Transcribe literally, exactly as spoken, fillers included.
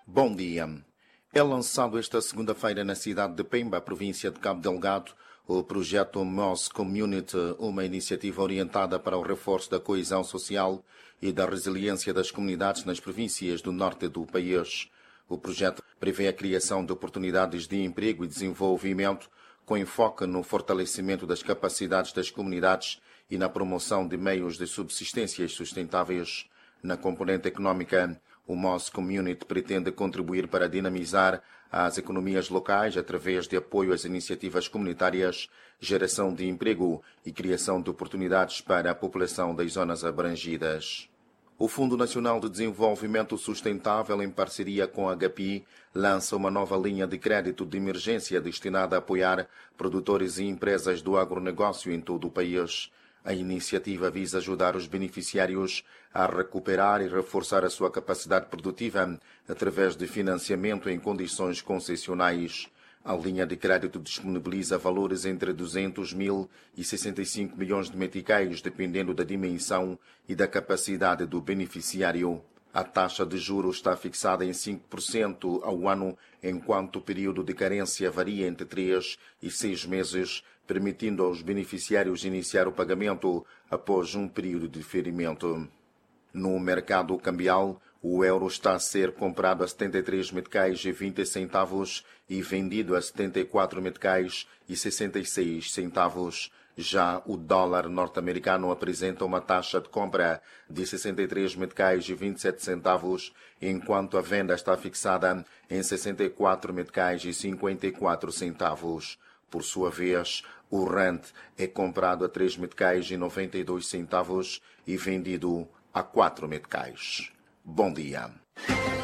Bom dia. É lançado esta segunda-feira na cidade de Pemba, província de Cabo Delgado, o projeto Moss Community, uma iniciativa orientada para o reforço da coesão social e da resiliência das comunidades nas províncias do norte do país. O projeto prevê a criação de oportunidades de emprego e desenvolvimento com enfoque no fortalecimento das capacidades das comunidades e na promoção de meios de subsistências sustentáveis. Na componente económica, o Moss Community pretende contribuir para dinamizar as economias locais através de apoio às iniciativas comunitárias, geração de emprego e criação de oportunidades para a população das zonas abrangidas. O Fundo Nacional de Desenvolvimento Sustentável, em parceria com a H P I, lança uma nova linha de crédito de emergência destinada a apoiar produtores e empresas do agronegócio em todo o país. A iniciativa visa ajudar os beneficiários a recuperar e reforçar a sua capacidade produtiva através de financiamento em condições concessionais. A linha de crédito disponibiliza valores entre duzentos mil e sessenta e cinco milhões de meticais, dependendo da dimensão e da capacidade do beneficiário. A taxa de juros está fixada em cinco por cento ao ano, enquanto o período de carência varia entre três e seis meses, permitindo aos beneficiários iniciar o pagamento após um período de diferimento. No mercado cambial, o euro está a ser comprado a setenta e três meticais e vinte centavos e vendido a setenta e quatro meticais e sessenta e seis centavos. Já o dólar norte-americano apresenta uma taxa de compra de sessenta e três meticais e vinte e sete centavos, enquanto a venda está fixada em sessenta e quatro meticais e cinquenta e quatro centavos. Por sua vez, o rand é comprado a três meticais e noventa e dois centavos e vendido a quatro meticais. Bom dia.